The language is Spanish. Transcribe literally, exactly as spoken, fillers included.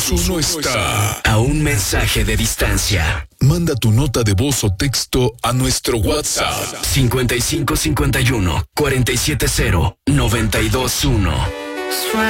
uno está a un mensaje de distancia. Manda tu nota de voz o texto a nuestro WhatsApp cincuenta y cinco cincuenta y uno cuarenta y siete cero noventa y dos uno.